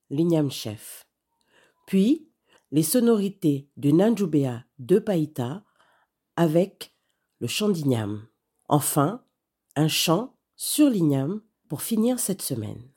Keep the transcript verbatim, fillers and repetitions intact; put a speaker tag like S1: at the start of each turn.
S1: l'igname chef. Puis, les sonorités du Nanjubea de Païta avec le chant d'igname. Enfin, un chant sur l'igname pour finir cette semaine.